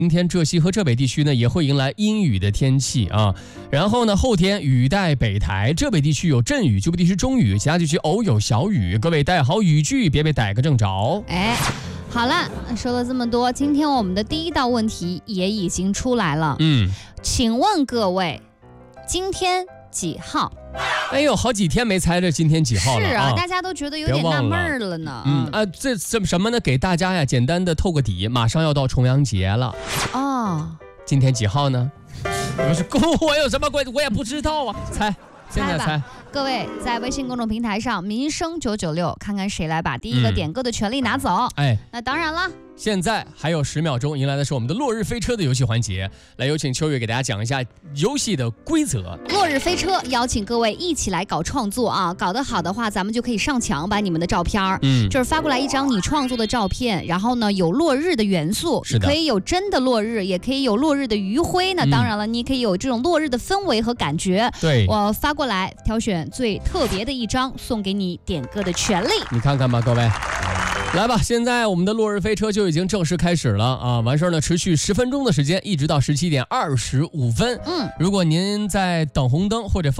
今天浙西和浙北地区呢也会迎来阴雨的天气啊。然后呢，后天雨带北台，浙北地区有阵雨，局部地区中雨，其他地区偶有小雨。各位带好雨具，别被逮个正着。 好了，说了这么多，今天我们的第一道问题也已经出来了。请问各位，今天几号？ 哎呦，好几天没猜着今天几号了是啊，大家都觉得有点纳闷了呢。 这什么呢？给大家呀简单的透个底，马上要到重阳节了哦。 今天几号呢？不是，我有什么鬼？我也不知道啊，猜。现在猜， 各位在微信公众平台上民生996，看看谁来把第一个点歌的权利拿走。那当然了， 现在还有10秒钟，迎来的是我们的落日飞车的游戏环节。来，有请秋月给大家讲一下游戏的规则。 落日飞车邀请各位一起来搞创作啊，搞得好的话，咱们就可以上墙把你们的照片，就是发过来一张你创作的照片，然后呢有落日的元素， 是的， 可以有真的落日，也可以有落日的余晖。那当然了，你可以有这种落日的氛围和感觉。 对， 我发过来，挑选最特别的一张，送给你点歌的权利。 你看看吧，各位。来吧，现在我们的落日飞车就已经正式开始了啊！完事儿呢，持续10分钟的时间，一直到17点25分。如果您在等红灯或者